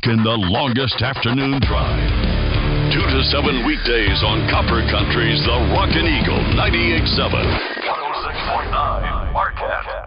rocking the longest afternoon drive. 2 to 7 weekdays on Copper Country's The Rockin' Eagle 98.7. 106.9 Marquette.